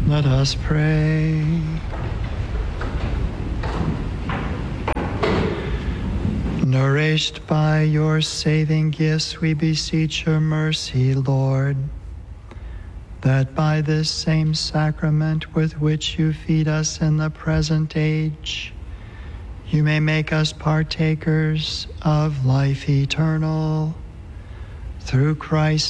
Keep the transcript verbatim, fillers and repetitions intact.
Let us pray. Nourished by your saving gifts, we beseech your mercy, Lord, that by this same sacrament with which you feed us in the present age, you may make us partakers of life eternal. Through Christ